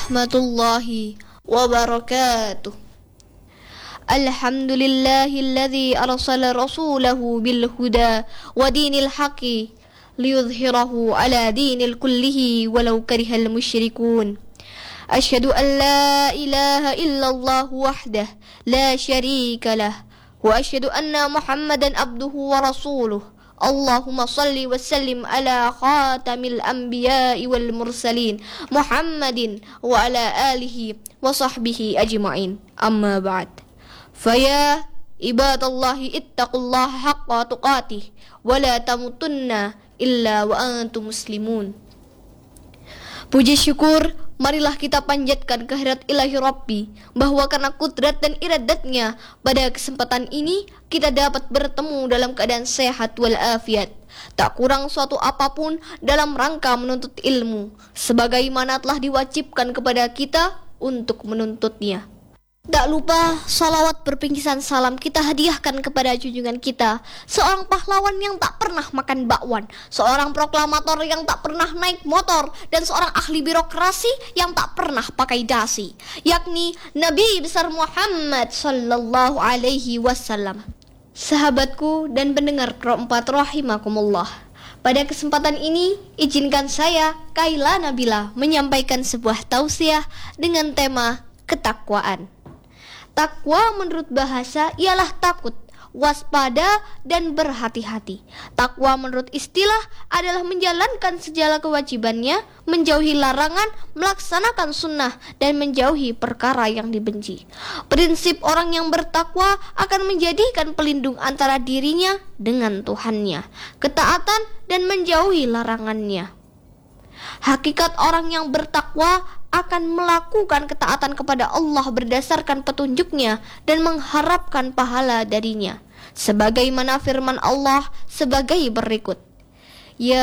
warahmatullahi wabarakatuh. Alhamdulillahilladzi arsala rasulahu bil huda wa dinil haqqi liyudhhirahu ala dinil kullihi walau karihal musyrikun. Asyhadu an la ilaha illallah wahdah la syarika lah wa asyhadu anna Muhammadan abduhu wa rasuluh. Allahumma salli wa sallim ala khatamil anbiya'i wal mursalin Muhammadin wa ala alihi wa sahbihi ajma'in. Amma ba'd. Faya ibadallahi ittaqullaha haqqa tuqatih wa la tamutunna illa wa antum muslimun. Puji syukur marilah kita panjatkan kehadirat ilahi Rabbi, bahwa karena kudrat dan iradatnya pada kesempatan ini kita dapat bertemu dalam keadaan sehat walafiat, tak kurang suatu apapun dalam rangka menuntut ilmu, sebagaimana telah diwajibkan kepada kita untuk menuntutnya. Tak lupa salawat berpinggisan salam kita hadiahkan kepada junjungan kita, seorang pahlawan yang tak pernah makan bakwan, seorang proklamator yang tak pernah naik motor, dan seorang ahli birokrasi yang tak pernah pakai dasi, yakni Nabi besar Muhammad sallallahu alaihi wasallam. Sahabatku dan pendengar keempat rahimakumullah, pada kesempatan ini izinkan saya Kaila Nabila menyampaikan sebuah tausiah dengan tema ketakwaan. Takwa menurut bahasa ialah takut, waspada, dan berhati-hati. Takwa menurut istilah adalah menjalankan segala kewajibannya, menjauhi larangan, melaksanakan sunnah, dan menjauhi perkara yang dibenci. Prinsip orang yang bertakwa akan menjadikan pelindung antara dirinya dengan Tuhannya, ketaatan dan menjauhi larangannya. Hakikat orang yang bertakwa akan melakukan ketaatan kepada Allah berdasarkan petunjuknya dan mengharapkan pahala darinya, sebagaimana firman Allah sebagai berikut: